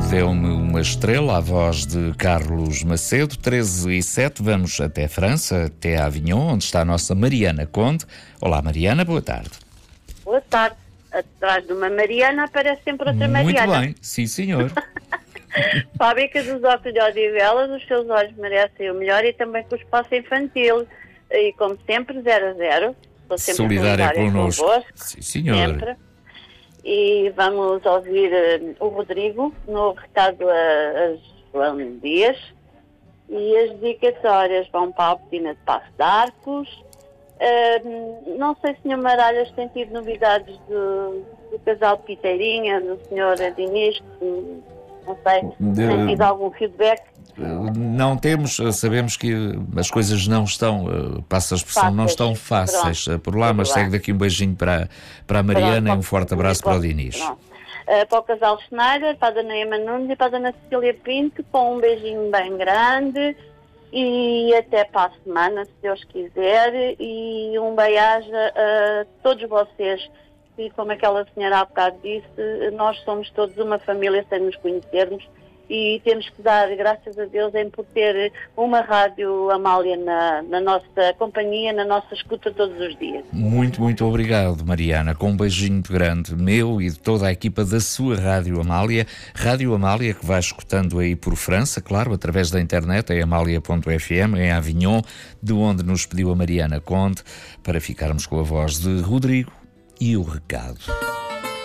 Deu-me uma estrela, a voz de Carlos Macedo. 13h07, vamos até França, até Avignon, onde está a nossa Mariana Conde. Olá, Mariana, boa tarde. Boa tarde. Atrás de uma Mariana aparece sempre outra Mariana. Muito bem, sim senhor. Fábrica dos óculos de Odivelas, os seus olhos merecem o melhor, e também com o espaço infantil. E como sempre, 0-0. Estou sempre solidária connosco. Convosco, sim senhor. sempre. E vamos ouvir o Rodrigo no recado a João Dias. E as dedicatórias vão para a Alpina de Passo de Arcos. Não sei se o Sr. Maralhas tem tido novidades do casal Piteirinha, do Sr. Diniz, não sei, tem tido algum feedback? Não temos, sabemos que as coisas não estão, passa a expressão, não estão fáceis por lá, mas segue daqui um beijinho para a Mariana e um forte abraço para o Diniz. Para o casal Schneider, para a Dona Ema Nunes e para a Dona Cecília Pinto, com um beijinho bem grande e até para a semana, se Deus quiser, e um bem-aja a todos vocês. E como aquela senhora há bocado disse, nós somos todos uma família sem nos conhecermos, e temos que dar graças a Deus por ter uma rádio Amália na nossa companhia, na nossa escuta todos os dias. Muito, muito obrigado, Mariana, com um beijinho muito grande meu e de toda a equipa da sua Rádio Amália. Rádio Amália que vai escutando aí por França, claro, através da internet, em amália.fm, em Avignon, de onde nos pediu a Mariana Conde, para ficarmos com a voz de Rodrigo e o recado.